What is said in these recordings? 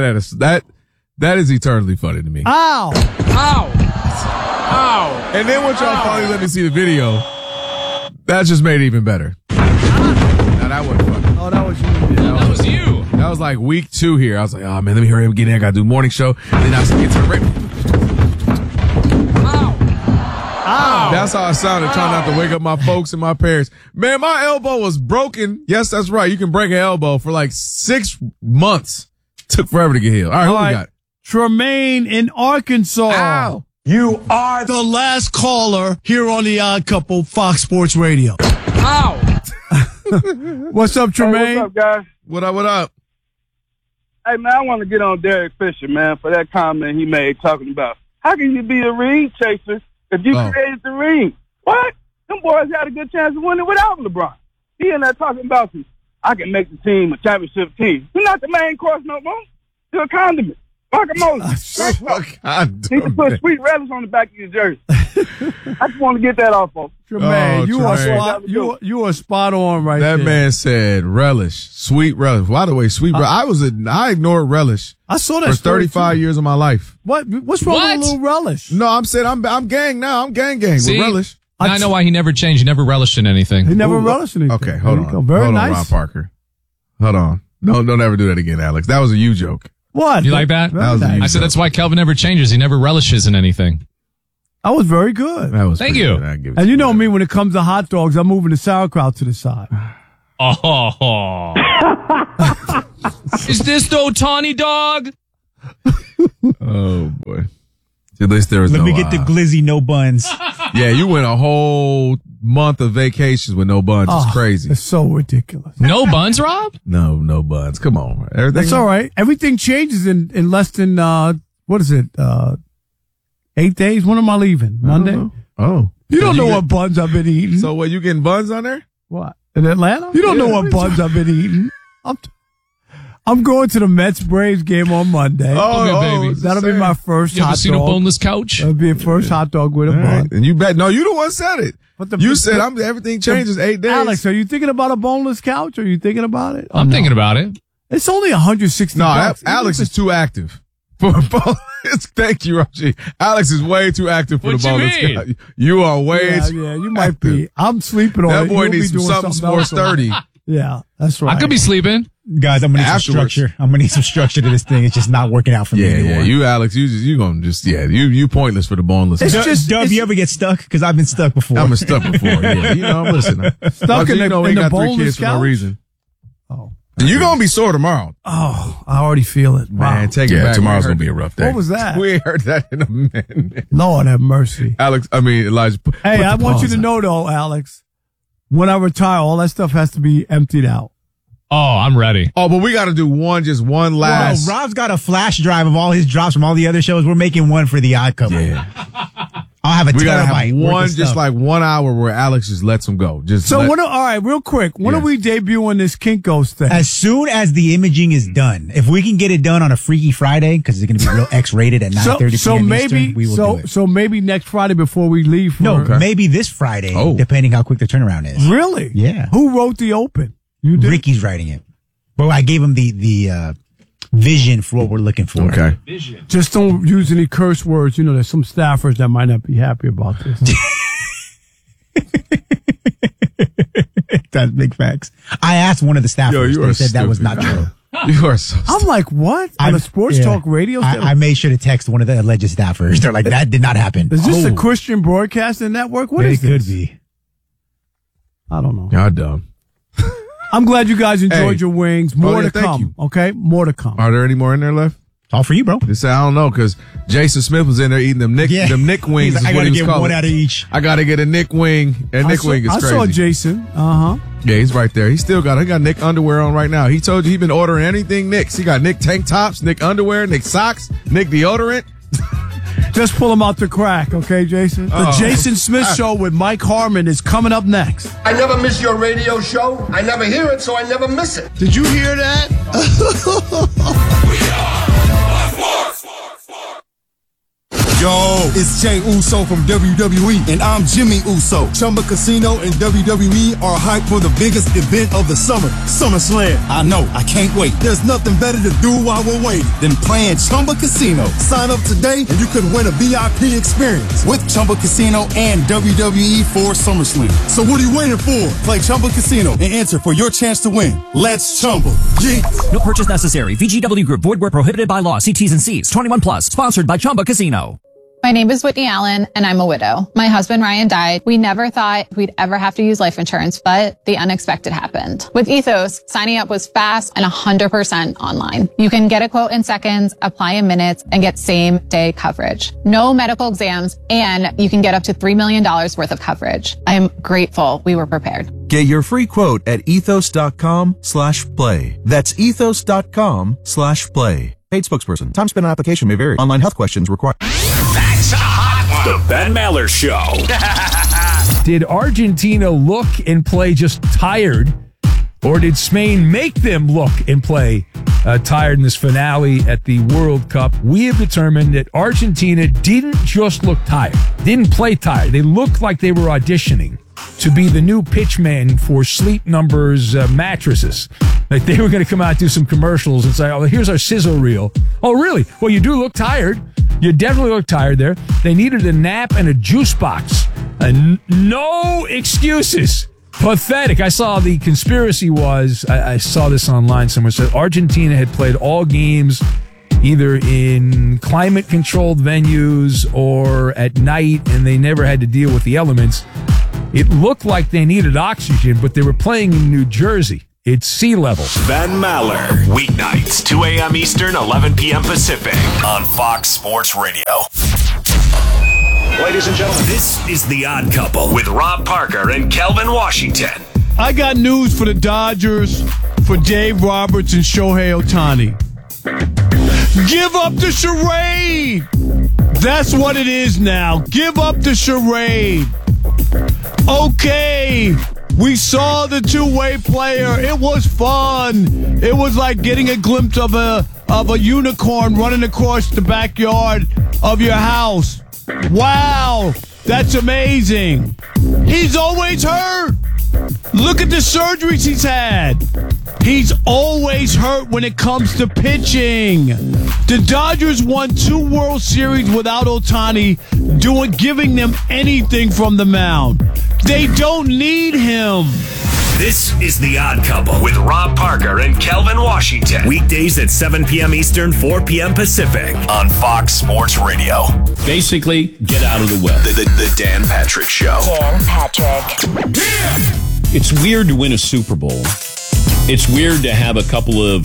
that is eternally funny to me. Ow! And then once y'all finally let me see the video, that just made it even better. Now that wasn't funny. Oh, that was you. That was you. That was like week 2 here. I was like, oh man, let me hurry up and get in. I gotta do the morning show. And then I was get to the break. Ow! That's how I sounded, trying not to wake up my folks and my parents. Man, my elbow was broken. Yes, that's right. You can break an elbow for like 6 months. Took forever to get healed. All right, who we got? Tremaine in Arkansas. Ow. You are the last caller here on the Odd Couple, Fox Sports Radio. Ow! What's up, Tremaine? Hey, what's up, guys? What up? Hey, man, I want to get on Derek Fisher, man, for that comment he made talking about how can you be a ring chaser if you created the ring? What? Them boys had a good chance of winning without LeBron. He in there talking about I can make the team a championship team. You're not the main course no more. You're a condiment. God, need to put sweet relish on the back of your jersey. I just want to get that off, folks. Tremaine, you Tremaine. are spot on right there. That there. man said relish, sweet relish. By the way, sweet relish. I ignored relish. I saw that for 35 years of my life. What's wrong with a little relish? No, I'm saying I'm gang now. I'm gang with relish. Now I know why he never changed. He never relished in anything. He never relished in anything. Okay, hold on. Very hold nice. on, Rob Parker. Hold on. Don't ever do that again, Alex. That was a you joke. What? You like that? I said that's why Kelvin never changes. He never relishes in anything. I was very good. That was Thank you. And you know me, when it comes to hot dogs, I'm moving the sauerkraut to the side. Oh. Is this the Otani dog? Oh, boy. At least there was Let me get the glizzy, no buns. Yeah, you went a whole month of vacations with no buns. It's crazy. It's so ridiculous. No buns, Rob? No buns. Come on. That's all right. Everything changes in less than, 8 days? When am I leaving? Monday? Oh. You don't know what buns I've been eating. So what, you getting buns on there? What? In Atlanta? You don't know what buns I've been eating. I'm going to the Mets-Braves game on Monday. Baby. That'll be my first hot dog. You ever seen a boneless couch? That'll be a first hot dog with a bun. Right. And you bet. No, you the one said it. You said everything changes 8 days. Alex, are you thinking about a boneless couch? Are you thinking about it? I'm thinking about it. It's only $160. No, Alex is too active. Thank you, Raji. Alex is way too active for the boneless couch. You are way too you might be. I'm sleeping on it. That boy needs something more sturdy. Yeah, that's right. I could be sleeping. Guys, I'm gonna need some structure. I'm gonna need some structure to this thing. It's just not working out for me anymore. Yeah, you, Alex, you pointless for the boneless. It's Dub, you ever get stuck? Because I've been stuck before. I've been stuck before. Yeah, I'm listening. Stuck in the got 3 boneless kids for no couch? reason. Oh, you're gonna be sore tomorrow. Oh, I already feel it. Man, Wow. take it back. Tomorrow's gonna be a rough day. What was that? We heard that in a minute. Lord have mercy. Elijah. Hey, I want you to know though, Alex, when I retire, all that stuff has to be emptied out. Oh, I'm ready. Oh, but we got to do one last. Well, Rob's got a flash drive of all his drops from all the other shows. We're making one for the Odd Couple. Yeah. I'll have a terabyte. We got to have one, just like 1 hour where Alex just lets him go. All right, real quick. When are we debuting this Kinko's thing? As soon as the imaging is done. If we can get it done on a Freaky Friday, because it's going to be real X-rated at 9:30 p.m. Eastern, we will do it. So maybe next Friday before we leave. Maybe this Friday, depending how quick the turnaround is. Really? Yeah. Who wrote the open? You did? Ricky's writing it. But I gave him the vision for what we're looking for. Okay. Vision. Just don't use any curse words. You know, there's some staffers that might not be happy about this. That's big facts. I asked one of the staffers. They said that was not true. You are so I'm like, what? On a sports talk radio station? I made sure to text one of the alleged staffers. They're like, that did not happen. Is this a Christian broadcasting network? What is this? It could be. I don't know. Y'all dumb. I'm glad you guys enjoyed your wings. More to thank come. you. Okay? More to come. Are there any more in there left? It's all for you, bro. I don't know, because Jason Smith was in there eating them Nick wings. Like, I gotta get one out of each. I gotta get a Nick wing, and Nick wing is crazy. I saw Jason. Yeah, he's right there. He got Nick underwear on right now. He told you he been ordering anything Nick's. He got Nick tank tops, Nick underwear, Nick socks, Nick deodorant. Just pull him out the crack, okay, Jason? The Jason Smith Show with Mike Harmon is coming up next. I never miss your radio show. I never hear it, so I never miss it. Did you hear that? We are Yo, It's Jay Uso from WWE, and I'm Jimmy Uso. Chumba Casino and WWE are hyped for the biggest event of the summer, SummerSlam. I know, I can't wait. There's nothing better to do while we're waiting than playing Chumba Casino. Sign up today and you could win a VIP experience with Chumba Casino and WWE for SummerSlam. So what are you waiting for? Play Chumba Casino and enter for your chance to win. Let's Chumba. Yeah. No purchase necessary. VGW Group. Void where prohibited by law. See T's and C's. 21 plus. Sponsored by Chumba Casino. My name is Whitney Allen, and I'm a widow. My husband, Ryan, died. We never thought we'd ever have to use life insurance, but the unexpected happened. With Ethos, signing up was fast and 100% online. You can get a quote in seconds, apply in minutes, and get same-day coverage. No medical exams, and you can get up to $3 million worth of coverage. I am grateful we were prepared. Get your free quote at ethos.com/play. That's ethos.com/play. Paid spokesperson. Time spent on application may vary. Online health questions required. That's a hot one. The Ben Maller Show. Did Argentina look and play just tired, or did Spain make them look and play tired in this finale at the World Cup? We have determined that Argentina didn't just look tired, didn't play tired. They looked like they were auditioning to be the new pitchman for Sleep Number's mattresses. Like they were going to come out and do some commercials and say, oh, here's our sizzle reel. Oh, really? Well, you do look tired. You definitely look tired there. They needed a nap and a juice box. No excuses. Pathetic. I saw the conspiracy was, I saw this online somewhere, said Argentina had played all games either in climate-controlled venues or at night, and they never had to deal with the elements. It looked like they needed oxygen, but they were playing in New Jersey. It's sea level. Ben Maller, weeknights, 2 a.m. Eastern, 11 p.m. Pacific, on Fox Sports Radio. Ladies and gentlemen, this is The Odd Couple with Rob Parker and Kelvin Washington. I got news for the Dodgers, for Dave Roberts and Shohei Ohtani. Give up the charade! That's what it is now. Give up the charade. Okay, we saw the two-way player. It was fun. It was like getting a glimpse of a unicorn running across the backyard of your house. Wow, that's amazing. He's always hurt. Look at the surgeries he's had. He's always hurt when it comes to pitching. The Dodgers won 2 World Series without Ohtani giving them anything from the mound. They don't need him. This is The Odd Couple with Rob Parker and Kelvin Washington. Weekdays at 7 p.m. Eastern, 4 p.m. Pacific on Fox Sports Radio. Basically, get out of the way. The Dan Patrick Show. Dan Patrick. It's weird to win a Super Bowl. It's weird to have a couple of,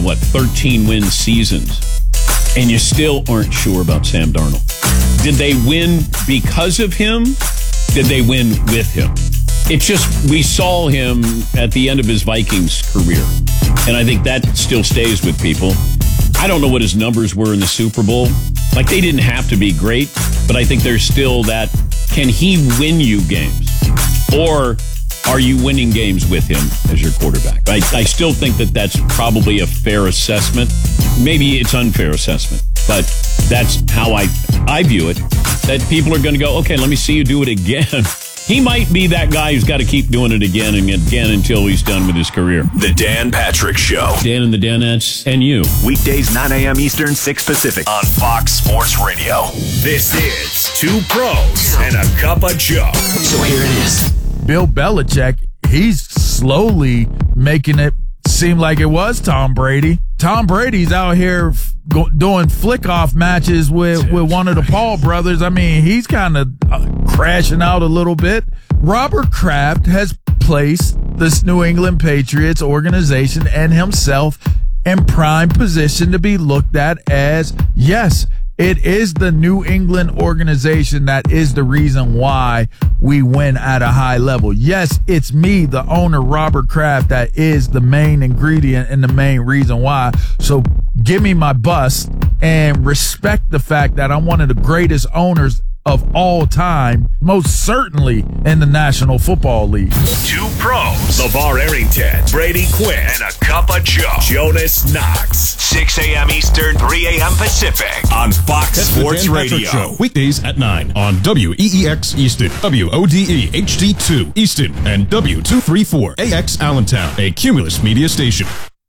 13-win seasons, and you still aren't sure about Sam Darnold. Did they win because of him? Did they win with him? It's just, we saw him at the end of his Vikings career, and I think that still stays with people. I don't know what his numbers were in the Super Bowl. Like, they didn't have to be great, but I think there's still that, can he win you games? Or are you winning games with him as your quarterback? I still think that that's probably a fair assessment. Maybe it's unfair assessment, but that's how I view it, that people are going to go, okay, let me see you do it again. He might be that guy who's got to keep doing it again and again until he's done with his career. The Dan Patrick Show. Dan and the Danettes and you. Weekdays, 9 a.m. Eastern, 6 Pacific on Fox Sports Radio. This is 2 Pros and a Cup of Joe. So here it is. Bill Belichick, he's slowly making it seem like it was Tom Brady. Tom Brady's out here doing flick-off matches with one of the Paul brothers. I mean, he's kind of crashing out a little bit. Robert Kraft has placed this New England Patriots organization and himself in prime position to be looked at as, yes, it is the New England organization that is the reason why we win at a high level. Yes, it's me, the owner, Robert Kraft, that is the main ingredient and the main reason why. So give me my bust and respect the fact that I'm one of the greatest owners of all time, most certainly in the National Football League. Two pros, LeVar Arrington, Brady Quinn, and a cup of Joe, Jonas Knox. 6 a.m. Eastern, 3 a.m. Pacific on Fox Sports Radio. Show, weekdays at 9 on WEEX Easton, WODE HD2 Easton, and W234AX Allentown, a Cumulus media station.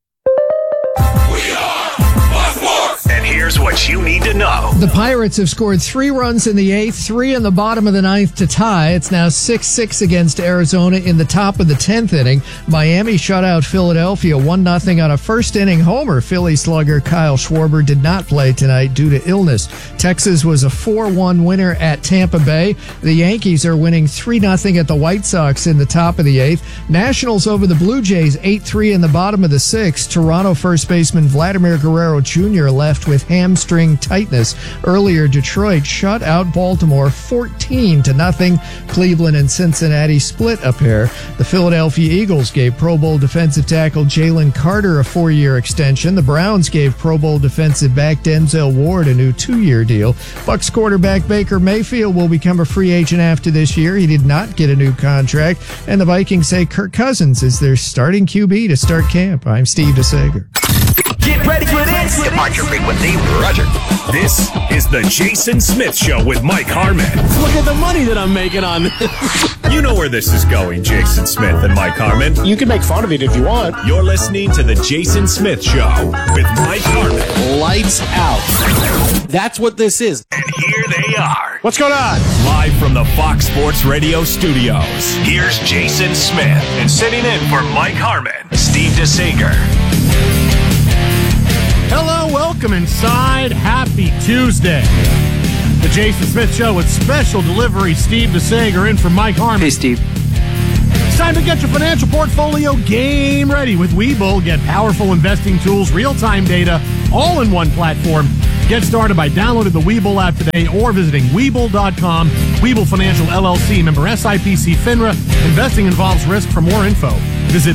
And here's what you need to know. The Pirates have scored 3 runs in the 8th, 3 in the bottom of the 9th to tie. It's now 6-6 against Arizona in the top of the 10th inning. Miami shut out Philadelphia 1-0 on a first-inning homer. Philly slugger Kyle Schwarber did not play tonight due to illness. Texas was a 4-1 winner at Tampa Bay. The Yankees are winning 3-0 at the White Sox in the top of the 8th. Nationals over the Blue Jays 8-3 in the bottom of the 6th. Toronto first baseman Vladimir Guerrero Jr. left with hamstring tightness. Earlier, Detroit shut out Baltimore 14-0. Cleveland and Cincinnati split a pair. The Philadelphia Eagles gave Pro Bowl defensive tackle Jalen Carter a 4-year extension. The Browns gave Pro Bowl defensive back Denzel Ward a new 2-year deal. Bucs quarterback Baker Mayfield will become a free agent after this year. He did not get a new contract. And the Vikings say Kirk Cousins is their starting QB to start camp. I'm Steve DeSager. Get ready for this. Departure frequency, Roger. This is the Jason Smith Show with Mike Harmon. Look at the money that I'm making on this. You know where this is going, Jason Smith and Mike Harmon. You can make fun of it if you want. You're listening to the Jason Smith Show with Mike Harmon. Lights out. That's what this is. And here they are. What's going on? Live from the Fox Sports Radio studios. Here's Jason Smith. And sitting in for Mike Harmon, Steve DeSager. Hello, welcome inside. Happy Tuesday. The Jason Smith Show with special delivery. Steve DeSager in for Mike Harmon. Hey, Steve. It's time to get your financial portfolio game ready with Webull. Get powerful investing tools, real-time data, all in one platform. Get started by downloading the Webull app today or visiting Webull.com. Webull Financial LLC, member SIPC FINRA. Investing involves risk. For more info, visit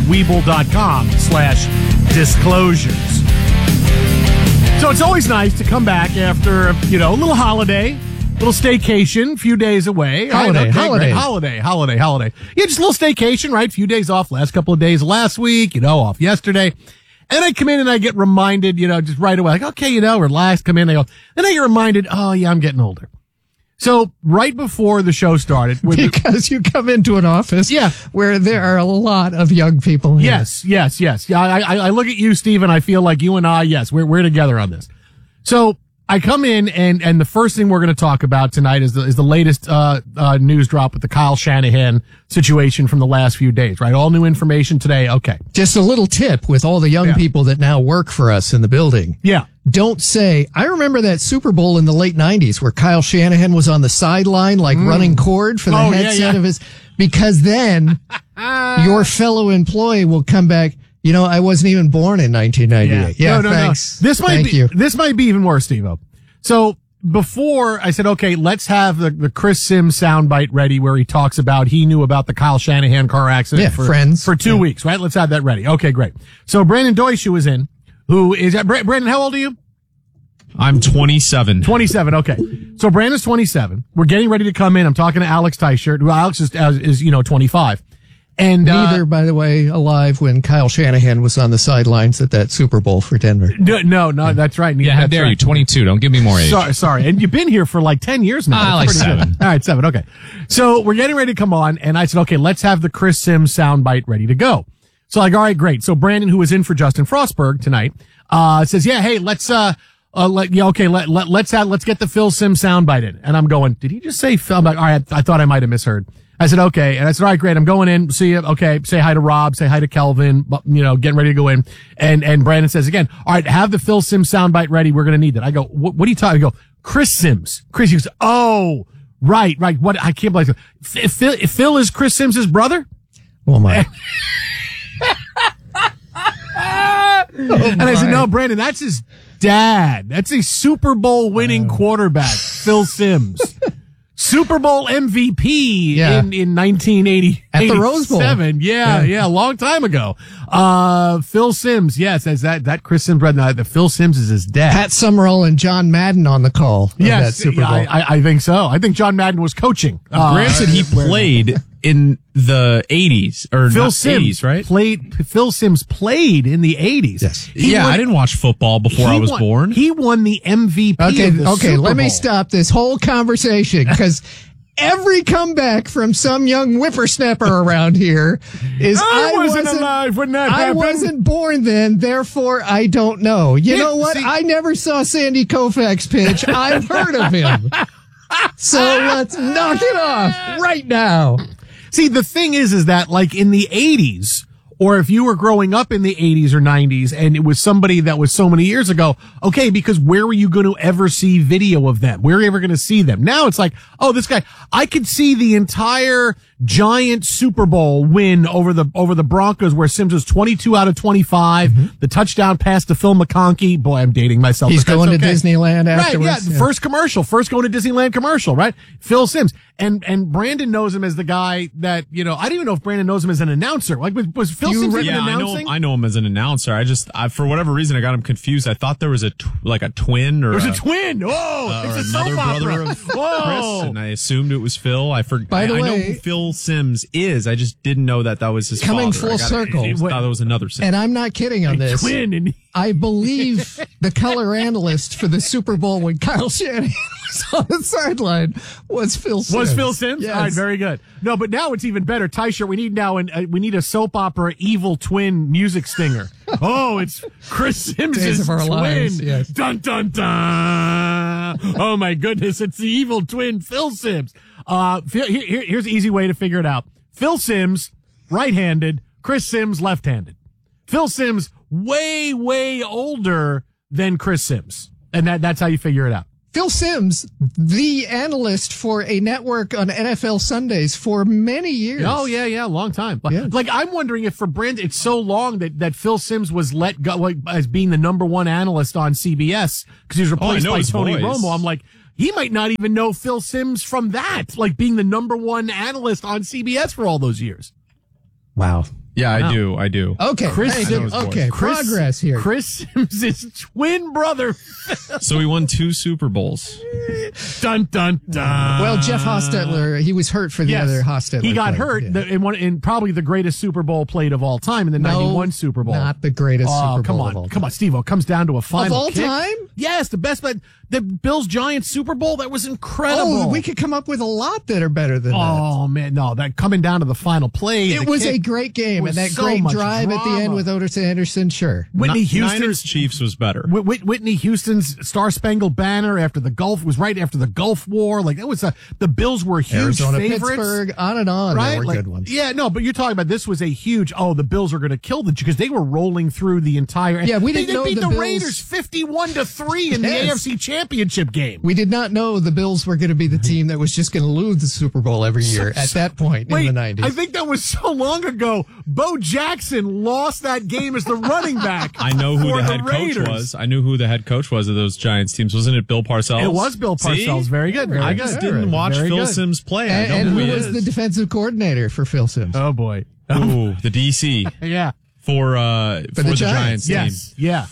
Webull.com/disclosures. So it's always nice to come back after, a little holiday, little staycation, few days away. Holiday. Yeah, just a little staycation, right? Few days off, last couple of days last week, off yesterday. And I come in and I get reminded, just right away, like, okay, relax, come in. Then I get reminded, oh yeah, I'm getting older. So right before the show started, because you come into an office, where there are a lot of young people here. Yes. Yeah, I look at you, Steve, and I feel like you and I, yes, we're together on this. So I come in and the first thing we're going to talk about tonight is the latest news drop with the Kyle Shanahan situation from the last few days. Right, all new information today. Okay, just a little tip with all the young people that now work for us in the building. Yeah. Don't say, I remember that Super Bowl in the late 90s where Kyle Shanahan was on the sideline, running cord for the headset of his, because then your fellow employee will come back. I wasn't even born in 1998. Yeah, no, thanks. This might be even worse, Steve-O. So before I said, okay, let's have the Chris Sims soundbite ready where he talks about he knew about the Kyle Shanahan car accident for 2 weeks, right? Let's have that ready. Okay, great. So Brandon Deutsch was in. Who is that? Brandon, how old are you? I'm 27. 27, okay. So Brandon's 27. We're getting ready to come in. I'm talking to Alex Teichert, who Alex is 25. And neither, by the way, alive when Kyle Shanahan was on the sidelines at that Super Bowl for Denver. No, that's right. Yeah, how dare you? 22. Don't give me more age. Sorry. And you've been here for like 10 years now. Like 7. All right, 7. Okay. So we're getting ready to come on, and I said, okay, let's have the Chris Sims soundbite ready to go. So all right, great. So Brandon, who is in for Justin Frostberg tonight, says, yeah, hey, let's get the Phil Sims soundbite in. And I'm going, did he just say Phil? I'm like, all right, I thought I might have misheard. I said, okay. And I said, all right, great. I'm going in. See you. Okay. Say hi to Rob. Say hi to Kelvin. Getting ready to go in. And Brandon says again, all right, have the Phil Sims soundbite ready. We're going to need that. I go, what are you talking? I go, Chris Sims. Chris, he goes, oh, right. What? I can't believe it. Phil is Chris Sims' brother? Oh my. And I said, no, Brandon, that's his dad. That's a Super Bowl winning quarterback, Phil Sims. Super Bowl MVP in 1980 at the Rose Bowl. Yeah, a long time ago. Phil Simms, yes, as that Chris Simms read that Phil Simms is his dad. Pat Summerall and John Madden on the call. Yes, that Super Bowl. I think so. I think John Madden was coaching. Granted, he played in the 80s or Phil not Simms 80s, right? Phil Simms played in the 80s. Yes. I didn't watch football before I was born. He won the MVP. Okay, let me Bowl. stop this whole conversation because every comeback from some young whippersnapper around here is I wasn't alive when that happened. I wasn't born then, therefore I don't know. You know what? I never saw Sandy Koufax pitch. I've heard of him. So let's knock it off right now. See, the thing is that like in the 80s, or if you were growing up in the 80s or 90s and it was somebody that was so many years ago, okay, because where were you going to ever see video of them? Where are you ever going to see them? Now it's like, oh, this guy, I could see the entire giant Super Bowl win over the Broncos where Simms was 22 out of 25, the touchdown pass to Phil McConkey. Boy, I'm dating myself. He's going to Disneyland afterwards. Right, yeah, first going to Disneyland commercial, right? Phil Simms. And Brandon knows him as the guy that, I don't even know if Brandon knows him as an announcer. Like, was Phil Simms even announcing? I know him as an announcer. For whatever reason, I got him confused. I thought there was a twin or There's a twin. Oh, it's a another soap opera. brother of Chris, and I assumed it was Phil. I know who Phil Simms is. I just didn't know that was his coming father. Full circle. I thought it was another Simms. And I'm not kidding on this. Twin. I believe the color analyst for the Super Bowl when Kyle Shanahan was on the sideline was Phil Simms. Was Phil Simms? Yes. All right, very good. No, but now it's even better. Tyshirt, we need a soap opera evil twin music stinger. Oh, it's Chris Simms' twin. Lives, yes. Dun, dun, dun. Oh, my goodness. It's the evil twin, Phil Simms. Here's an easy way to figure it out. Phil Simms, right-handed. Chris Simms, left-handed. Phil Simms, way, way older than Chris Simms. And that's how you figure it out. Phil Simms, the analyst for a network on NFL Sundays for many years. Oh, yeah, long time. Yeah. Like, I'm wondering if for Brandon, it's so long that Phil Simms was let go as being the number one analyst on CBS because he was replaced by Tony Romo. I'm like, he might not even know Phil Simms from that, like being the number one analyst on CBS for all those years. Wow. Yeah, I do. Okay, progress here. Chris Simms' twin brother. So he won 2 Super Bowls. Dun, dun, dun. Well, Jeff Hostetler, he was hurt for the other Hostetler. He got hurt in probably the greatest Super Bowl played of all time in the 91 Super Bowl. Not the greatest Super Bowl of all time. Come on, Steve-O. Comes down to a final of all kick. time? Yes, the best. But the Bills-Giants Super Bowl, that was incredible. Oh, we could come up with a lot that are better than that. Oh, man, no. That coming down to the final play. It was a great game. And that great drive at the end with Otis Anderson, sure. Whitney Houston's Niners Chiefs was better. Whitney Houston's Star Spangled Banner after the Gulf was right after the Gulf War. Like that was the Bills were huge Arizona, favorites. Pittsburgh, on and on. Right? There were good ones. Yeah, no, but you're talking about this was a huge. Oh, the Bills are going to kill because they were rolling through the entire. Yeah, we didn't know they beat the Bills, Raiders 51-3 in the AFC Championship game. We did not know the Bills were going to be the team that was just going to lose the Super Bowl every year at that point in the 90s. I think that was so long ago. Bo Jackson lost that game as the running back. I know who the head coach was. I knew who the head coach was of those Giants teams. Wasn't it Bill Parcells? It was Bill Parcells. See? Very good. I just didn't watch Phil Simms play. And who was the defensive coordinator for Phil Simms? Oh, boy. Ooh, the DC. Yeah. For the Giants team. Yes. Yeah.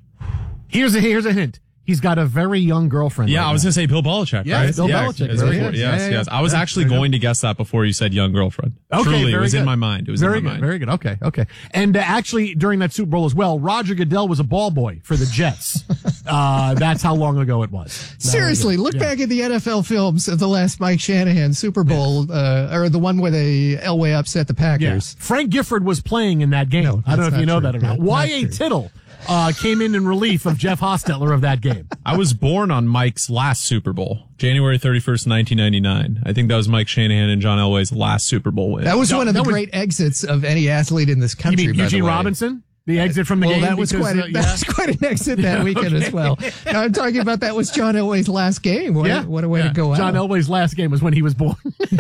Here's a hint. He's got a very young girlfriend. Yeah, right I was now. going to say Bill Belichick, yeah, right? Bill Belichick. Yes. I was actually going to guess that before you said young girlfriend. Okay, Truly, it was good. in my mind. It was very in my good, mind. Very good. Okay. And actually, during that Super Bowl as well, Roger Goodell was a ball boy for the Jets. That's how long ago it was. Seriously, look back at the NFL films of the last Mike Shanahan Super Bowl, or the one where they Elway upset the Packers. Yeah. Frank Gifford was playing in that game. No, I don't know if you know true. that or not. Y.A. Tittle came in relief of Jeff Hostetler of that game. I was born on Mike's last Super Bowl, January 31st, 1999. I think that was Mike Shanahan and John Elway's last Super Bowl win. That was one of the great exits of any athlete in this country. You mean Eugene Robinson? The exit from the game? That was quite an exit that weekend as well. Now, I'm talking about that was John Elway's last game. What a way to go out. John Elway's last game was when he was born.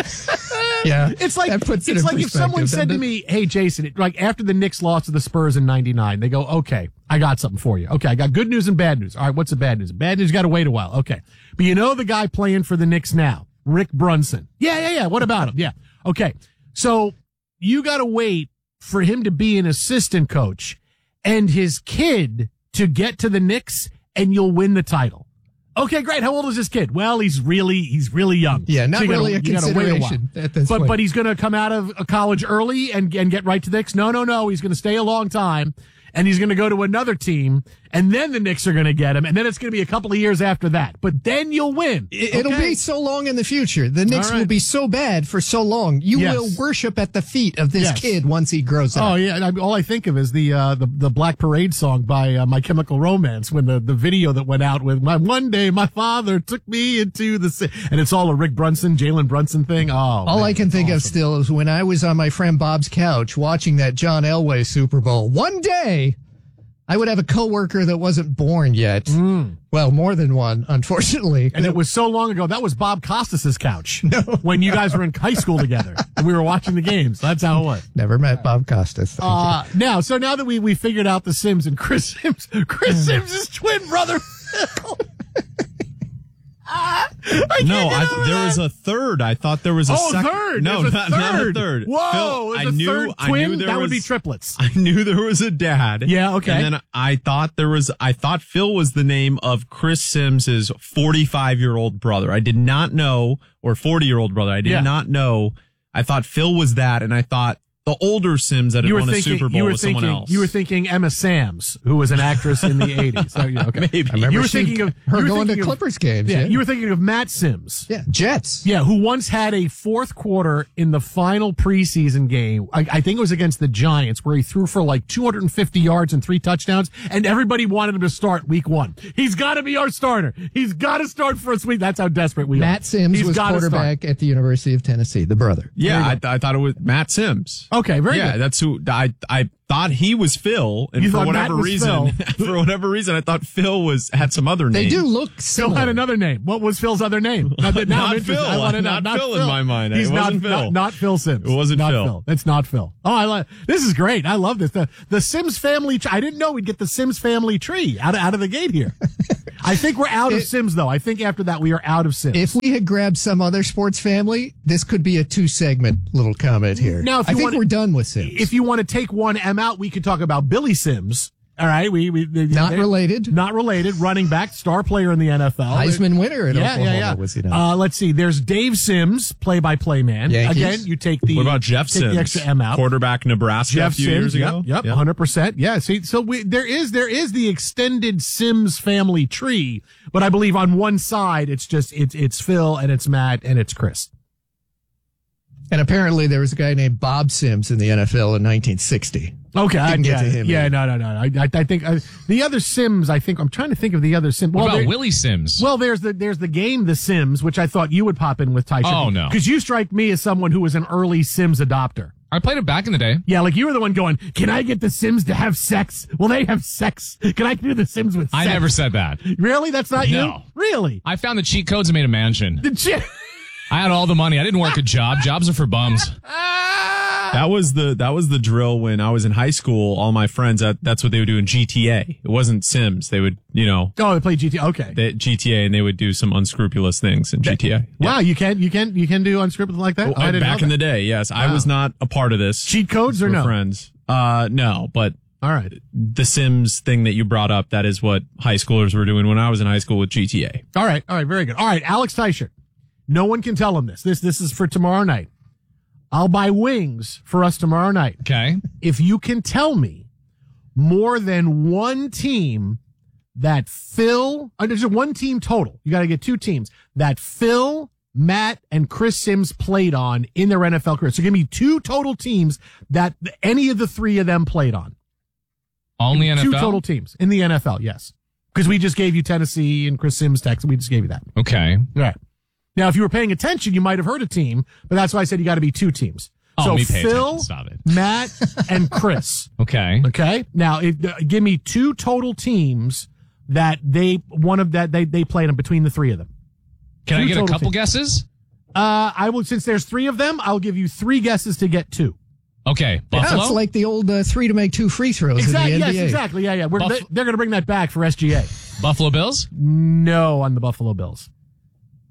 Yeah. It's like if someone said to me, hey, Jason, like after the Knicks lost to the Spurs in 99, they go, okay, I got something for you. Okay, I got good news and bad news. All right, what's the bad news? Bad news, you got to wait a while. Okay. But you know the guy playing for the Knicks now, Rick Brunson. Yeah. What about him? Yeah. Okay. So you got to wait for him to be an assistant coach and his kid to get to the Knicks, and you'll win the title. Okay, great. How old is this kid? Well, he's really young. Yeah, not really a consideration at this point. But he's going to come out of college early and get right to the Knicks. No. He's going to stay a long time, and he's going to go to another team, and then the Knicks are going to get him, and then it's going to be a couple of years after that. But then you'll win. It'll be so long in the future. The Knicks will be so bad for so long. You will worship at the feet of this kid once he grows up. Oh, yeah. All I think of is the Black Parade song by My Chemical Romance, when the video that went out with one day my father took me into the and it's all a Rick Brunson, Jalen Brunson thing. All I can think of still is when I was on my friend Bob's couch watching that John Elway Super Bowl. One day, I would have a coworker that wasn't born yet. Well, more than one, unfortunately. And it was so long ago. That was Bob Costas's couch. No. When you guys were in high school together and we were watching the games. That's how it was. Never met Bob Costas. Now that we figured out the Sims and Chris Sims' twin brother. There was a third. I thought there was a second. Third. No, not a third. Whoa, Phil, I knew there would be triplets. I knew there was a dad. Yeah, okay. And then I thought Phil was the name of Chris Sims' 45-year-old brother. I did not know, or 40-year-old brother. I did not know. I thought Phil was that, and I thought the older Sims that had won a Super Bowl was someone else. You were thinking Emma Sams, who was an actress in the 80s. So, okay. Maybe. I remember you were thinking of her going to Clippers games. Yeah, you were thinking of Matt Sims. Yeah, Jets. Yeah, who once had a fourth quarter in the final preseason game. I think it was against the Giants, where he threw for like 250 yards and 3 touchdowns, and everybody wanted him to start week 1. He's got to be our starter. He's got to start for us week. That's how desperate we are. Matt Sims was quarterback at the University of Tennessee, the brother. Yeah, I thought it was Matt Sims. Okay, very good. That's who I thought he was Phil, and for whatever reason, I thought Phil had some other name. They do look similar. Phil had another name. What was Phil's other name? Not Phil. Not Phil in my mind. He's not Phil. Not Phil Sims. It wasn't Phil. It's not Phil. Oh, this is great. I love this. The Sims family. I didn't know we'd get the Sims family tree out of the gate here. I think we're out of Sims, though. I think after that we are out of Sims. If we had grabbed some other sports family, this could be a 2-segment little comment here. Now, I think we're done with Sims. If you want to take one M out, we could talk about Billy Sims. All right, not related. Running back, star player in the NFL, Heisman winner in Oklahoma. Was he not? Let's see. There's Dave Sims, play-by-play man. Yankees. Again, you take the. What about Jeff Sims? The extra M out. Quarterback Nebraska a few years ago. Yep, 100%. Yeah. See, so there is the extended Sims family tree, but I believe on one side it's Phil and it's Matt and it's Chris. And apparently there was a guy named Bob Sims in the NFL in 1960. Okay, I didn't get to him. Yeah, no. I think the other Sims. I'm trying to think of the other Sims. What about Willie Sims? Well, there's the game The Sims, which I thought you would pop in with, Tyshawn. Oh no, because you strike me as someone who was an early Sims adopter. I played it back in the day. Yeah, like you were the one going, can I get the Sims to have sex? Well, they have sex. Can I do the Sims with sex? I never said that. Really? That's not no. you? Really? I found the cheat codes and made a mansion. I had all the money. I didn't work a job. Jobs are for bums. That was the drill when I was in high school. All my friends, that's what they would do in GTA. It wasn't Sims. They would, Oh, they played GTA. Okay. GTA, and they would do some unscrupulous things in GTA. Wow, you can do unscrupulous like that? Back in the day, yes. Wow. I was not a part of this. Cheat codes or no? Friends. No, but. All right. The Sims thing that you brought up, that is what high schoolers were doing when I was in high school with GTA. All right. Very good. All right. Alex Teicher. No one can tell him this. This is for tomorrow night. I'll buy wings for us tomorrow night. Okay. If you can tell me more than one team that there's one team total. You got to get 2 teams that Phil, Matt, and Chris Sims played on in their NFL career. So give me 2 total teams that any of the 3 of them played on. Only NFL? 2 total teams in the NFL, yes. Because we just gave you Tennessee and Chris Sims, Texas. We just gave you that. Okay. All right. Now, if you were paying attention, you might have heard a team, but that's why I said you got to be 2 teams. So Phil, Matt, and Chris. Okay. Okay. Now, give me 2 total teams that they played on between the 3 of them. Can I get a couple guesses? I will. Since there's 3 of them, I'll give you 3 guesses to get 2. Okay. Buffalo. Yeah, it's like the old 3 to make 2 free throws exactly, in the NBA. Yes, exactly. Yeah. They're going to bring that back for SGA. Buffalo Bills? No, on the Buffalo Bills.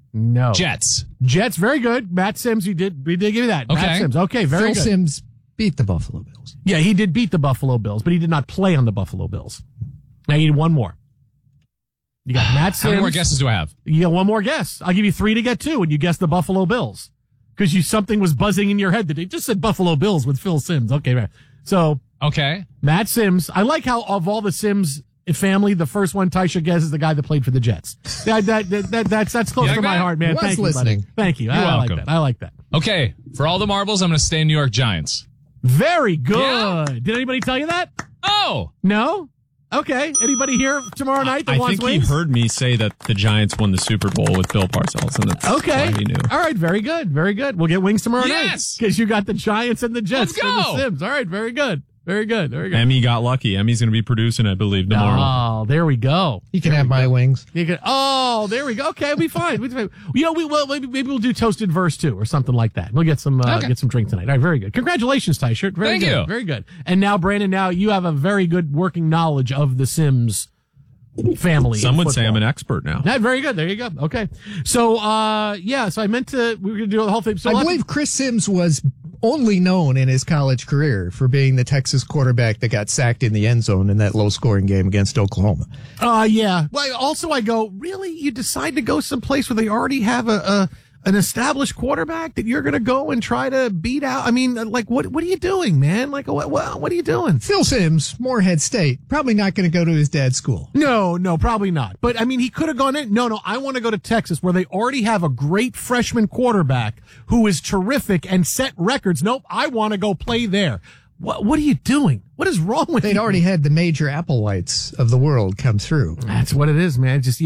No. Jets. Jets, very good. Matt Sims, we did give you that. Okay. Matt Sims, okay, very Phil good. Sims beat the Buffalo Bills. Yeah, he did beat the Buffalo Bills, but he did not play on the Buffalo Bills. Now you need one more. You got Matt Sims. How many more guesses do I have? You got one more guess. I'll give you 3 to get 2, and you guessed the Buffalo Bills. Because something was buzzing in your head that it just said Buffalo Bills with Phil Sims. Okay, right. So, okay. Matt Sims. I like how of all the Sims family, the first one Taisha guesses is the guy that played for the Jets. That's close to my heart, man. Thank you, buddy. Thank you. You're welcome. Like that. I like that. Okay, for all the marbles, I'm going to stay New York Giants. Very good. Yeah. Did anybody tell you that? Oh. No? Okay. Anybody here tomorrow night that wants think wings? he heard me say that the Giants won the Super Bowl with Bill Parcells, and that's okay. why he knew. All right. Very good. Very good. We'll get wings tomorrow night. Yes. Because you got the Giants and the Jets. Let's go. And the Sims. All right. Very good. Very good. Very good. Emmy got lucky. Emmy's going to be producing, I believe, tomorrow. Oh, there we go. You can have my wings. You can. Oh, there we go. Okay, we'll be fine. Maybe we'll do toasted verse too, or something like that. We'll get some drink tonight. All right, very good. Congratulations, Ty Shirt. Thank you. Very good. And now, Brandon, now you have a very good working knowledge of the Sims family. Some would say I'm an expert now. Yeah, very good. There you go. Okay. So, so I meant to. We were going to do the whole thing. So I believe Chris Sims was only known in his college career for being the Texas quarterback that got sacked in the end zone in that low-scoring game against Oklahoma. Yeah. Well, also I go, really? You decide to go someplace where they already have an established quarterback that you're going to go and try to beat out? I mean, like, what are you doing, man? Like, what are you doing? Phil Sims, Morehead State, probably not going to go to his dad's school. No, probably not. But, I mean, he could have gone in. No, I want to go to Texas where they already have a great freshman quarterback who is terrific and set records. Nope, I want to go play there. What are you doing? What is wrong with you? They'd already had the major Applewhites of the world come through. That's what it is, man. Just,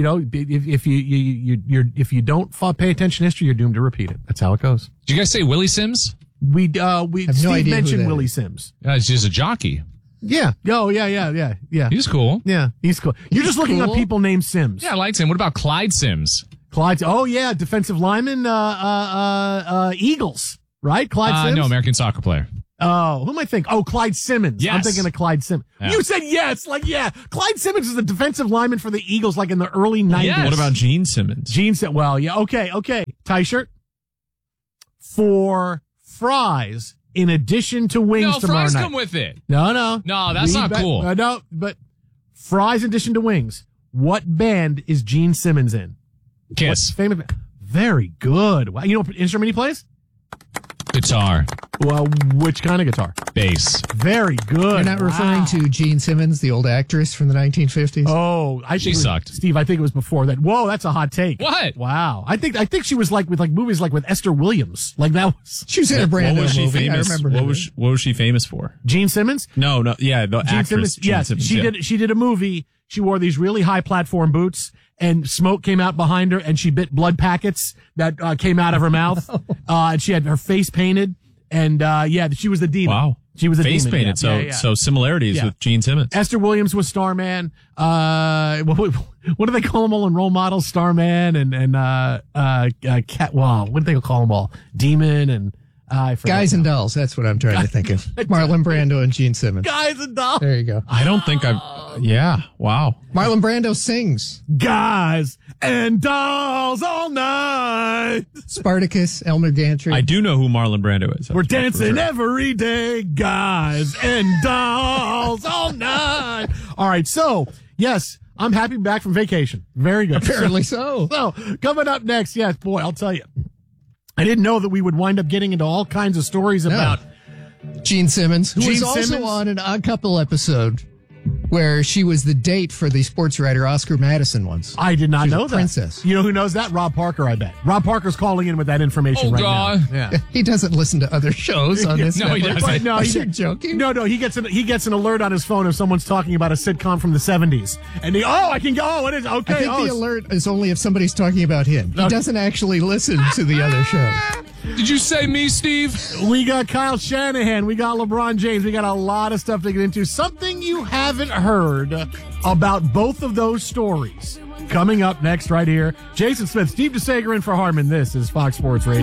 if you don't pay attention to history, you're doomed to repeat it. That's how it goes. Did you guys say Willie Sims? We have no Steve idea mentioned Willie Sims. He's just a jockey. Yeah. Oh, yeah. He's cool. Yeah, he's cool. You're just looking up people named Sims. Yeah, I liked him. What about Clyde Sims? Oh, yeah, defensive lineman, Eagles, right? Clyde Sims? No, American soccer player. Oh, who am I thinking? Oh, Clyde Simmons. Yes. I'm thinking of Clyde Simmons. Yeah. You said yes. Clyde Simmons is a defensive lineman for the Eagles, like in the early 90s. Yes. What about Gene Simmons? Well, yeah. Okay. Ty-shirt. For fries, in addition to wings tomorrow night. No, fries come with it. No. No, that's not cool. No, but fries in addition to wings. What band is Gene Simmons in? Kiss. What famous band? Very good. Wow. You know what instrument he plays? Guitar. Well, which kind of guitar? Bass. Very good. You're not referring to Gene Simmons, the old actress from the 1950s? Oh, she sucked. Steve, I think it was before that. Whoa, that's a hot take. What? Wow. I think she was like with movies like with Esther Williams. Like that was. She was in a Brando movie. Famous? I remember. What was she famous for? Gene Simmons? No. Yeah, the Gene actress. Simmons. Gene Yes, Simmons, she did a movie. She wore these really high platform boots, and smoke came out behind her, and she bit blood packets that came out of her mouth. And she had her face painted. And, she was the demon. Wow. She was a face demon. painted. So similarities with Gene Simmons. Esther Williams was Starman. What do they call them all in role models? Starman and Cat. Wow. What do they call them all? Demon and, Guys and Dolls. That's what I'm trying to think of. Marlon Brando and Gene Simmons. Guys and Dolls. There you go. I don't think yeah. Wow. Marlon Brando sings. Guys and Dolls all night. Spartacus, Elmer Gantry. I do know who Marlon Brando is. We're dancing every day, guys and dolls all night. All right. So, yes, I'm happy to be back from vacation. Very good. Apparently so. So, coming up next, yes, boy, I'll tell you. I didn't know that we would wind up getting into all kinds of stories about Gene Simmons, who was also on an Odd Couple episode where she was the date for the sports writer Oscar Madison once. I did not know that. Princess. You know who knows that? Rob Parker, I bet. Rob Parker's calling in with that information right now. Yeah. He doesn't listen to other shows on this No, he network. doesn't. No, You're joking? No, he gets an alert on his phone if someone's talking about a sitcom from the 70s. And I can go, it is, okay. I think the alert is only if somebody's talking about him. He doesn't actually listen to the other shows. Did you say me, Steve? We got Kyle Shanahan. We got LeBron James. We got a lot of stuff to get into. Something you haven't heard about both of those stories. Coming up next right here. Jason Smith, Steve DeSager in for Harmon. This is Fox Sports Radio.